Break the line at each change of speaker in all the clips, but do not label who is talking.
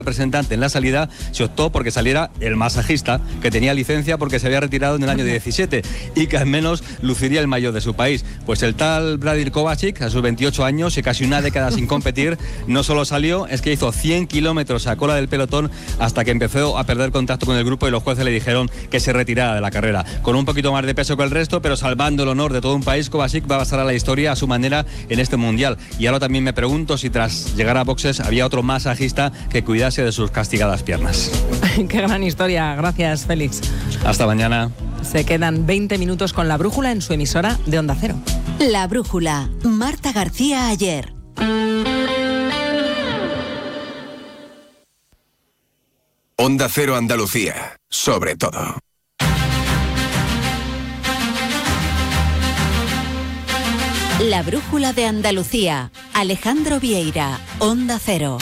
representante en la salida se optó porque saliera el masajista, que tenía licencia porque se había retirado en el año 17 y que al menos luciría el maillot de su país. Pues el tal Vladimir Kovačić, a sus 28 años y casi una década sin competir, no solo salió, es que hizo 100 kilómetros a cola del pelotón hasta que empezó a perder contacto con el grupo y los jueces le dijeron que se retirara de la carrera. Con un poquito más de peso que el resto, pero salvando el honor de todo un país, Kovačić va a pasar a la historia a su manera en este mundial. Y ahora también me pregunto si tras llegar a boxes había otro masajista que cuidase de sus castigadas piernas.
Qué gran historia, gracias Félix.
Hasta mañana.
Se quedan 20 minutos con La Brújula en su emisora de Onda Cero.
La Brújula, Marta García Ayer.
Onda Cero Andalucía, sobre todo.
La Brújula de Andalucía, Alejandro Vieira, Onda Cero.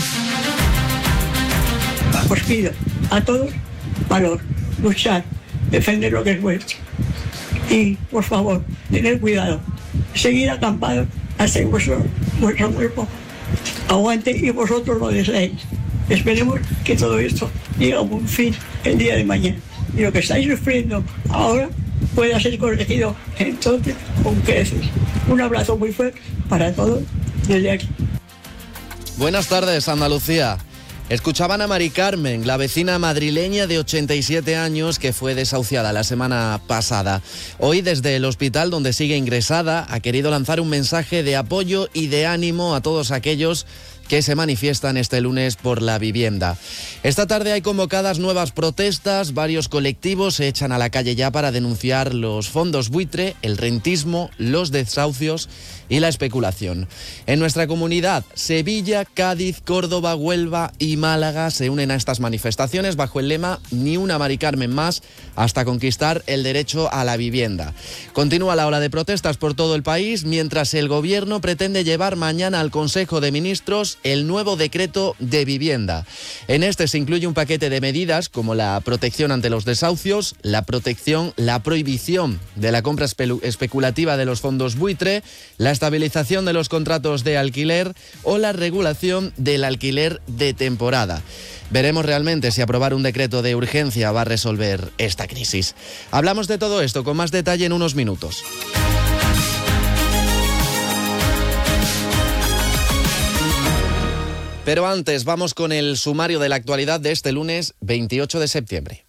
Os pido a todos valor, luchar, defender lo que es vuestro. Y, por favor, tener cuidado, seguir acampados hasta que vuestro cuerpo aguante y vosotros lo deseéis. Esperemos que todo esto llegue a un fin el día de mañana. Y lo que estáis sufriendo ahora pueda ser corregido entonces con creces. Un abrazo muy fuerte para todos desde aquí.
Buenas tardes, Andalucía. Escuchaban a Mari Carmen, la vecina madrileña de 87 años que fue desahuciada la semana pasada. Hoy, desde el hospital donde sigue ingresada, ha querido lanzar un mensaje de apoyo y de ánimo a todos aquellos que se manifiestan este lunes por la vivienda. Esta tarde hay convocadas nuevas protestas, varios colectivos se echan a la calle ya para denunciar los fondos buitre, el rentismo, los desahucios y la especulación. En nuestra comunidad, Sevilla, Cádiz, Córdoba, Huelva y Málaga se unen a estas manifestaciones bajo el lema Ni una Mari Carmen más hasta conquistar el derecho a la vivienda. Continúa la ola de protestas por todo el país mientras el gobierno pretende llevar mañana al Consejo de Ministros el nuevo decreto de vivienda. En este se incluye un paquete de medidas como la protección ante los desahucios, la prohibición de la compra especulativa de los fondos buitre, la estabilización de los contratos de alquiler o la regulación del alquiler de temporada. Veremos realmente si aprobar un decreto de urgencia va a resolver esta crisis. Hablamos de todo esto con más detalle en unos minutos. Pero antes vamos con el sumario de la actualidad de este lunes 28 de septiembre.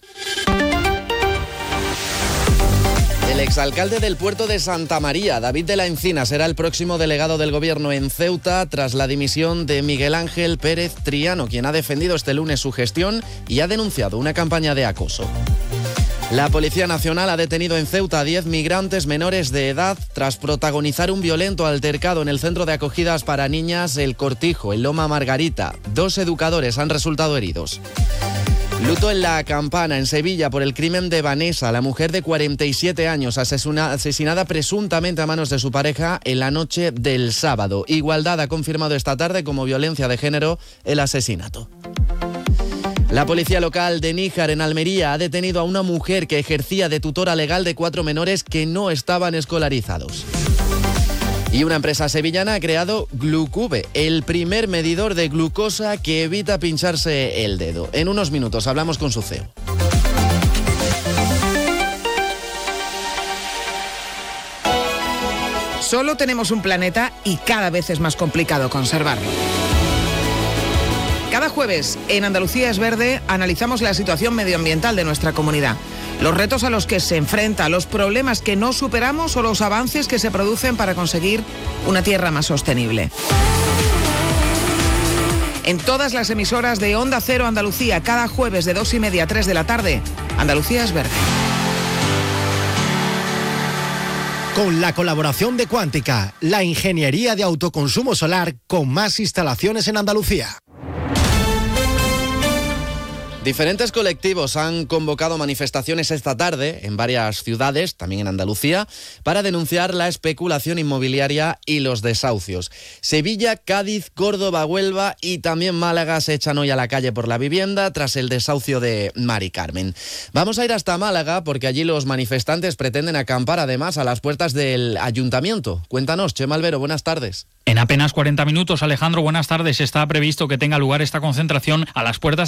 El exalcalde del puerto de Santa María, David de la Encina, será el próximo delegado del gobierno en Ceuta tras la dimisión de Miguel Ángel Pérez Triano, quien ha defendido este lunes su gestión y ha denunciado una campaña de acoso. La Policía Nacional ha detenido en Ceuta a 10 migrantes menores de edad tras protagonizar un violento altercado en el centro de acogidas para niñas El Cortijo, en Loma Margarita. 2 educadores han resultado heridos. Luto en La Campana, en Sevilla, por el crimen de Vanessa, la mujer de 47 años, asesinada presuntamente a manos de su pareja en la noche del sábado. Igualdad ha confirmado esta tarde como violencia de género el asesinato. La policía local de Níjar, en Almería, ha detenido a una mujer que ejercía de tutora legal de 4 menores que no estaban escolarizados. Y una empresa sevillana ha creado Glucube, el primer medidor de glucosa que evita pincharse el dedo. En unos minutos hablamos con su CEO.
Solo tenemos un planeta y cada vez es más complicado conservarlo. Cada jueves en Andalucía es Verde analizamos la situación medioambiental de nuestra comunidad, los retos a los que se enfrenta, los problemas que no superamos o los avances que se producen para conseguir una tierra más sostenible. En todas las emisoras de Onda Cero Andalucía, cada jueves de 2:30 a 3 de la tarde, Andalucía es Verde.
Con la colaboración de Cuántica, la ingeniería de autoconsumo solar con más instalaciones en Andalucía.
Diferentes colectivos han convocado manifestaciones esta tarde en varias ciudades, también en Andalucía, para denunciar la especulación inmobiliaria y los desahucios. Sevilla, Cádiz, Córdoba, Huelva y también Málaga se echan hoy a la calle por la vivienda tras el desahucio de Mari Carmen. Vamos a ir hasta Málaga porque allí los manifestantes pretenden acampar además a las puertas del ayuntamiento. Cuéntanos, Chema Albero, buenas tardes.
En apenas 40 minutos, Alejandro, buenas tardes. Está previsto que tenga lugar esta concentración a las puertas